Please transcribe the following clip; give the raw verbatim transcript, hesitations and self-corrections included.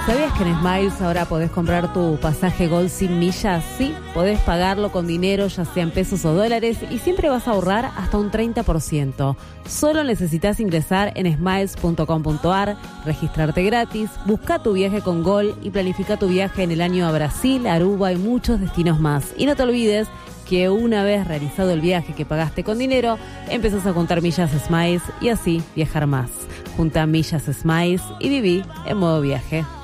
¿Sabías que en Smiles ahora podés comprar tu pasaje Gold sin millas? Sí, podés pagarlo con dinero, ya sea en pesos o dólares, y siempre vas a ahorrar hasta un treinta por ciento. Solo necesitas ingresar en smiles punto com punto ar, registrarte gratis, busca tu viaje con Gold y planifica tu viaje en el año a Brasil, Aruba y muchos destinos más. Y no te olvides que una vez realizado el viaje que pagaste con dinero, empezás a juntar millas Smiles y así viajar más. Junta millas Smiles y viví en modo viaje.